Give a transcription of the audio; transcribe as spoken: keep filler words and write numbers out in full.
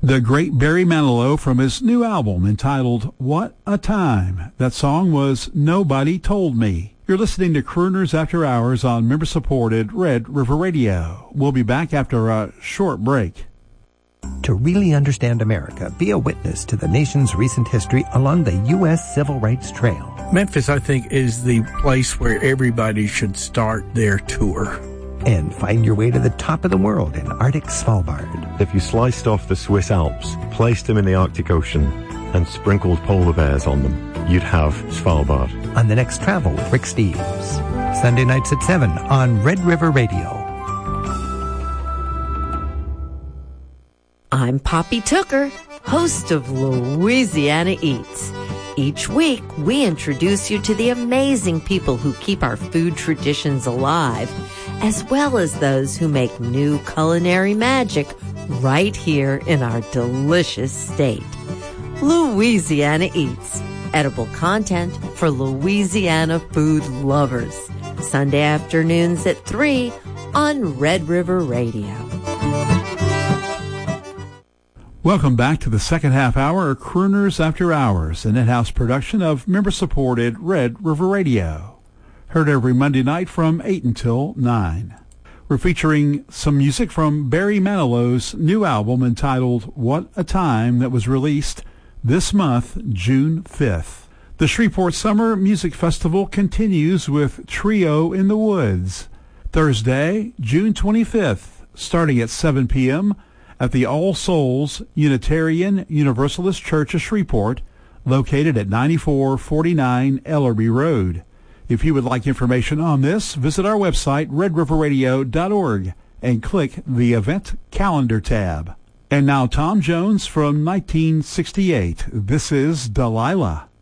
The great Barry Manilow from his new album entitled What a Time. That song was Nobody Told Me. You're listening to Crooners After Hours on member-supported Red River Radio. We'll be back after a short break. To really understand America, be a witness to the nation's recent history along the U S Civil Rights Trail. Memphis, I think, is the place where everybody should start their tour. And find your way to the top of the world in Arctic Svalbard. If you sliced off the Swiss Alps, placed them in the Arctic Ocean, and sprinkled polar bears on them, you'd have Svalbard. On the next Travel with Rick Steves. Sunday nights at seven on Red River Radio. I'm Poppy Tooker, host of Louisiana Eats. Each week, we introduce you to the amazing people who keep our food traditions alive, as well as those who make new culinary magic right here in our delicious state. Louisiana Eats, edible content for Louisiana food lovers. Sunday afternoons at three on Red River Radio. Welcome back to the second half hour of Crooners After Hours, an in-house production of member-supported Red River Radio. Heard every Monday night from eight until nine. We're featuring some music from Barry Manilow's new album entitled What a Time that was released this month, June fifth. The Shreveport Summer Music Festival continues with Trio in the Woods. Thursday, June twenty-fifth, starting at seven p.m., at the All Souls Unitarian Universalist Church of Shreveport, located at ninety-four forty-nine Ellerby Road. If you would like information on this, visit our website, red river radio dot org, and click the Event Calendar tab. And now Tom Jones from nineteen sixty-eight. This is Delilah.